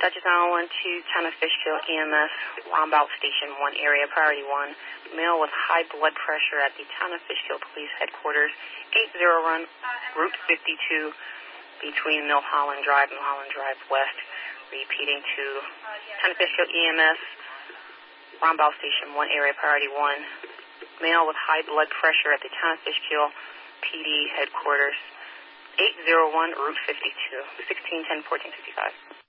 Dutchess Island 1-2, Town of Fishkill, EMS, Rombout Station 1 area, priority 1. Male with high blood pressure at the Town of Fishkill Police Headquarters, 80 run, Route 52, between Milholland Drive and Milholland Drive West. Repeating to Town of Fishkill EMS, Rombout Station 1 area, priority 1. Male with high blood pressure at the Town of Fishkill PD Headquarters, 801 Route 52, 1610 1455.